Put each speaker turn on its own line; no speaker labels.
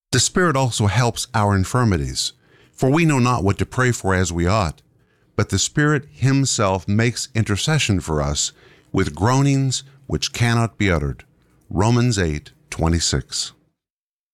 The Spirit also helps our infirmities, for we know not what to pray for as we ought, but the Spirit himself makes intercession for us with groanings which cannot be uttered. Romans 8:26.